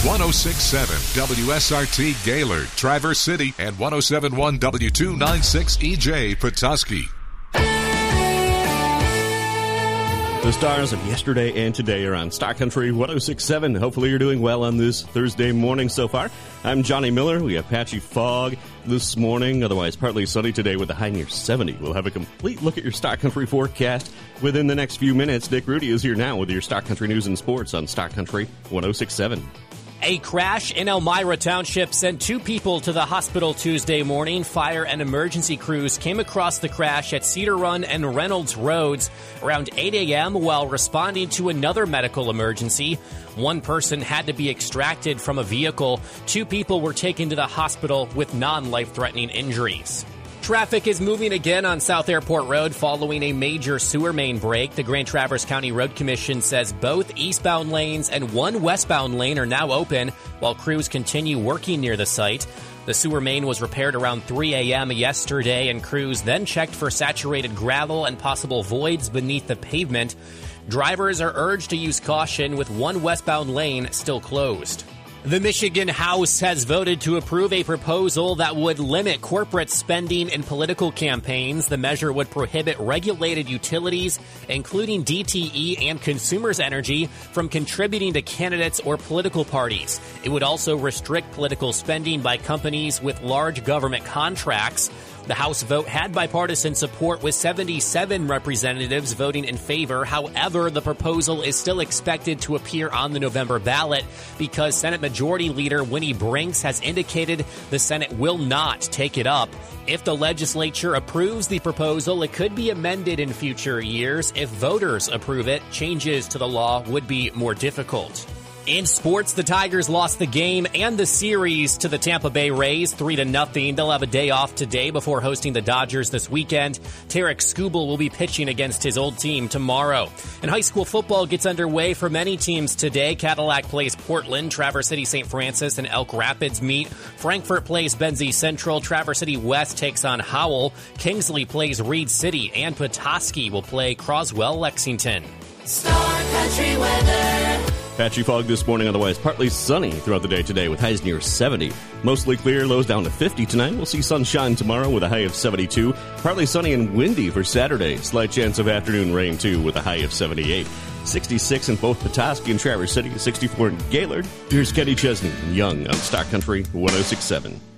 106.7 WSRT Gaylord, Traverse City, and 107.1 W296 EJ Petoskey. The stars of yesterday and today are on Star Country 106.7. Hopefully you're doing well on this Thursday morning so far. I'm Johnny Miller. We have patchy fog this morning, otherwise partly sunny today with a high near 70. We'll have a complete look at your Star Country forecast within the next few minutes. Dick Rudy is here now with your Star Country news and sports on Star Country 106.7. A crash in Elmira Township sent 2 people to the hospital Tuesday morning. Fire and emergency crews came across the crash at Cedar Run and Reynolds Roads around 8 a.m. while responding to another medical emergency. 1 person had to be extracted from a vehicle. 2 people were taken to the hospital with non-life-threatening injuries. Traffic is moving again on South Airport Road following a major sewer main break. The Grand Traverse County Road Commission says both eastbound lanes and 1 westbound lane are now open while crews continue working near the site. The sewer main was repaired around 3 a.m. yesterday, and crews then checked for saturated gravel and possible voids beneath the pavement. Drivers are urged to use caution with 1 westbound lane still closed. The Michigan House has voted to approve a proposal that would limit corporate spending in political campaigns. The measure would prohibit regulated utilities, including DTE and Consumers Energy, from contributing to candidates or political parties. It would also restrict political spending by companies with large government contracts. The House vote had bipartisan support with 77 representatives voting in favor. However, the proposal is still expected to appear on the November ballot because Senate Majority Leader Winnie Brinks has indicated the Senate will not take it up. If the legislature approves the proposal, it could be amended in future years. If voters approve it, changes to the law would be more difficult. In sports, the Tigers lost the game and the series to the Tampa Bay Rays 3-0. They'll have a day off today before hosting the Dodgers this weekend. Tarek Skubal will be pitching against his old team tomorrow. And high school football gets underway for many teams today. Cadillac plays Portland, Traverse City St. Francis and Elk Rapids meet. Frankfort plays Benzie Central, Traverse City West takes on Howell. Kingsley plays Reed City, and Petoskey will play Croswell Lexington. Star Country weather. Patchy fog this morning, otherwise partly sunny throughout the day today with highs near 70. Mostly clear, lows down to 50 tonight. We'll see sunshine tomorrow with a high of 72. Partly sunny and windy for Saturday. Slight chance of afternoon rain, too, with a high of 78. 66 in both Petoskey and Traverse City, 64 in Gaylord. Here's Kenny Chesney and Young on Star Country 106.7.